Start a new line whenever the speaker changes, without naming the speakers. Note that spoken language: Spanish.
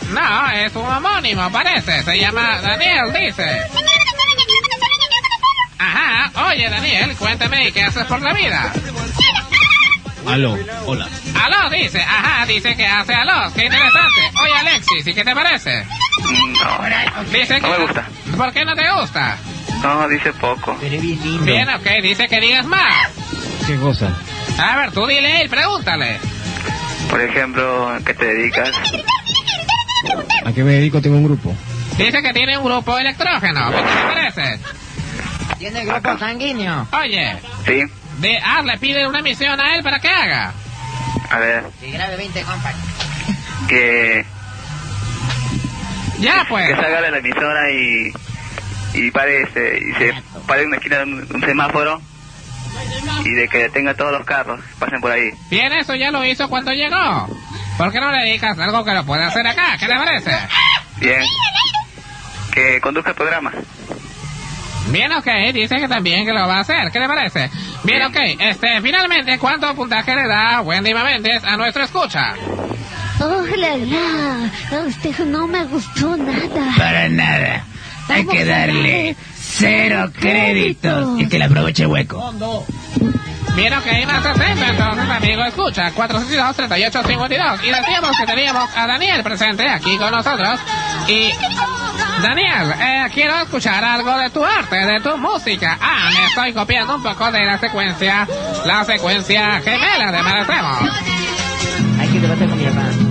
No, es un homónimo, parece. Se llama Daniel, dice. Ajá, oye Daniel, cuéntame, ¿qué haces por la vida?
Aló, hola.
Aló, dice, ajá, dice que hace aló, qué interesante. Oye Alexis, ¿y qué te parece?
No,
Dice
no me gusta.
¿Por qué no te gusta?
No, dice poco.
Pero bien lindo.
Bien, ok, dice que digas más.
¿Qué cosa?
A ver, tú dile a él, pregúntale.
Por ejemplo, ¿a qué te dedicas?
¿A qué me dedico? Tengo un grupo.
Dice que tiene un grupo electrógeno, ¿qué te parece?
Tiene grupo sanguíneo.
Oye,
Sí.
le pide una misión a él para que haga.
A ver,
Y grave 20 compact.
que
Ya pues.
salga de la emisora y se pare en una esquina de un semáforo y de que detenga todos los carros, pasen por ahí.
Bien, eso ya lo hizo cuando llegó. ¿Por qué no le dedicas algo que lo puede hacer acá? ¿Qué le parece?
Bien. Que conduzca el programa.
Bien, ok, dice que también que lo va a hacer. ¿Qué le parece? Bien, ok, finalmente, ¿cuánto puntaje le da Wendy Maméndez a nuestro escucha?
¡Oh, la, la! A usted no me gustó nada.
Para nada. Hay
Vamos
que
a
darle 0 créditos y que le aproveche hueco.
Bien, ok, más 60, entonces, amigo, escucha, 462-3852. Y decíamos que teníamos a Daniel presente aquí con nosotros. Y, Daniel, quiero escuchar algo de tu arte, de tu música. Me estoy copiando un poco de la secuencia gemela de Merecemos.
Hay que debatir con mi hermano.